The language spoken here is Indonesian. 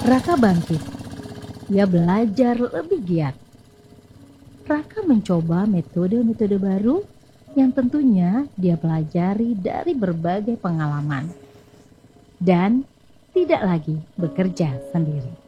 Raka bangkit. Dia belajar lebih giat. Raka mencoba metode-metode baru yang tentunya dia pelajari dari berbagai pengalaman. Dan tidak lagi bekerja sendiri.